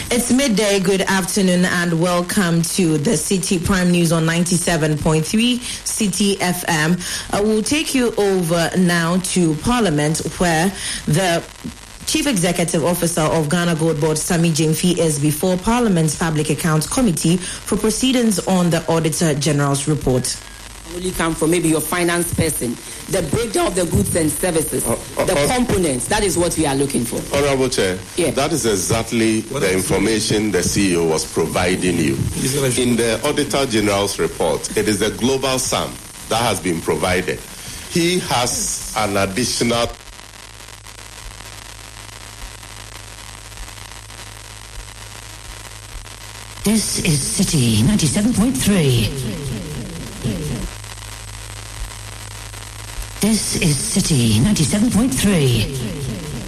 It's midday. Good afternoon and welcome to the City Prime News on 97.3 City FM. We'll take you over now to Parliament, where the Chief Executive Officer of Ghana Gold Board, Sammy Gyamfi, is before Parliament's Public Accounts Committee for proceedings on the Auditor General's report. Only come from maybe your finance person, the breakdown of the goods and services, the components. That is what we are looking for. Honorable Chair, that is exactly the information the CEO was providing you. In the Auditor General's report, it is the global sum that has been provided. He has an additional... This is City 97.3. This is City 97.3.